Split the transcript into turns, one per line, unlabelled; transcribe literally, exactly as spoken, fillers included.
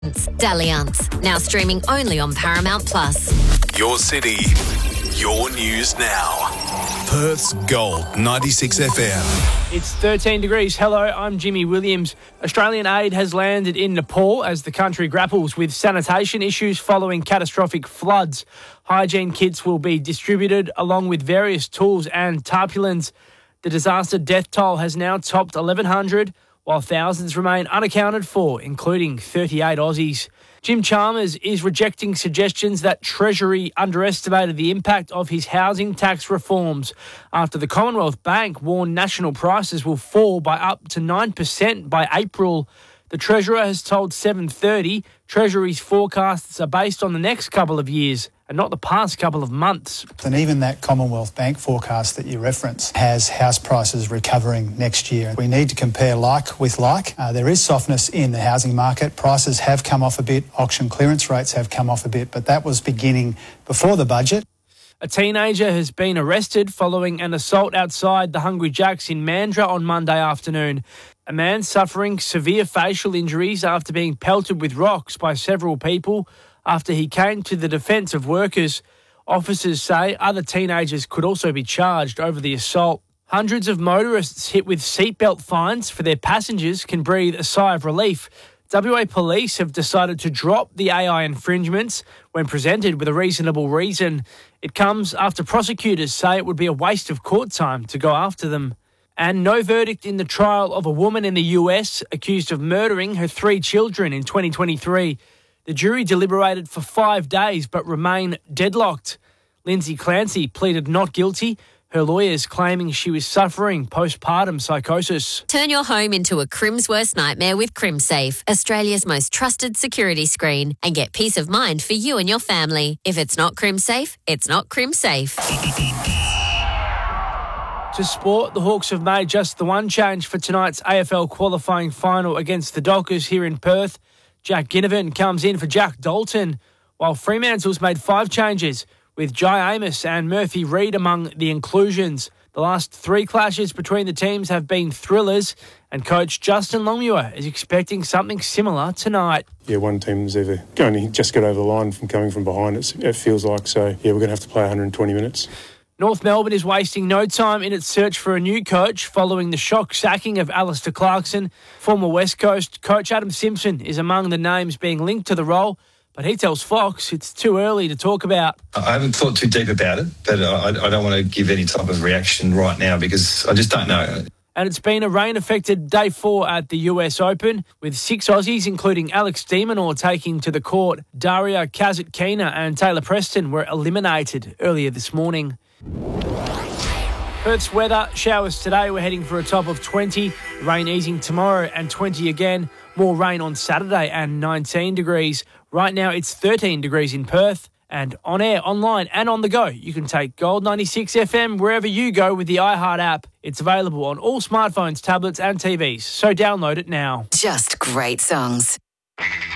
Dalliance, now streaming only on Paramount Plus.
Your city, your news now. Perth's Gold ninety-six F M.
It's thirteen degrees. Hello, I'm Jimmy Williams. Australian aid has landed in Nepal as the country grapples with sanitation issues following catastrophic floods. Hygiene kits will be distributed along with various tools and tarpaulins. The disaster death toll has now topped eleven hundred, while thousands remain unaccounted for, including thirty-eight Aussies. Jim Chalmers is rejecting suggestions that Treasury underestimated the impact of his housing tax reforms after the Commonwealth Bank warned national prices will fall by up to nine percent by April. The Treasurer has told seven thirty Treasury's forecasts are based on the next couple of years and not the past couple of months.
And even that Commonwealth Bank forecast that you reference has house prices recovering next year. We need to compare like with like. Uh, there is softness in the housing market. Prices have come off a bit. Auction clearance rates have come off a bit, but that was beginning before the budget.
A teenager has been arrested following an assault outside the Hungry Jack's in Mandurah on Monday afternoon. A man suffering severe facial injuries after being pelted with rocks by several people after he came to the defence of workers. Officers say other teenagers could also be charged over the assault. Hundreds of motorists hit with seatbelt fines for their passengers can breathe a sigh of relief. W A Police have decided to drop the A I infringements when presented with a reasonable reason. It comes after prosecutors say it would be a waste of court time to go after them. And no verdict in the trial of a woman in the U S accused of murdering her three children in twenty twenty-three. The jury deliberated for five days but remain deadlocked. Lindsay Clancy pleaded not guilty, her lawyers claiming she was suffering postpartum psychosis.
Turn your home into a Crim's worst nightmare with CrimSafe, Australia's most trusted security screen, and get peace of mind for you and your family. If it's not CrimSafe, it's not CrimSafe.
To sport, the Hawks have made just the one change for tonight's A F L qualifying final against the Dockers here in Perth. Jack Ginnivan comes in for Jack Dalton, while Fremantle's made five changes, with Jai Amos and Murphy Reid among the inclusions. The last three clashes between the teams have been thrillers, and coach Justin Longmuir is expecting something similar tonight.
Yeah, one team's ever only just got over the line from coming from behind, it's, it feels like. So, yeah, we're going to have to play one hundred twenty minutes.
North Melbourne is wasting no time in its search for a new coach following the shock sacking of Alistair Clarkson. Former West Coast coach Adam Simpson is among the names being linked to the role, but he tells Fox it's too early to talk about.
I haven't thought too deep about it, but I, I don't want to give any type of reaction right now because I just don't know.
And it's been a rain-affected day four at the U S Open, with six Aussies, including Alex de Minaur, taking to the court. Daria Kasatkina and Taylor Preston were eliminated earlier this morning. Perth's weather, showers today. We're heading for a top of twenty. Rain easing tomorrow and twenty again. More rain on Saturday and nineteen degrees. Right now it's thirteen degrees in Perth. And on air, online and on the go, you can take Gold ninety-six F M wherever you go with the iHeart app. It's available on all smartphones, tablets and T Vs. So download it now.
Just great songs.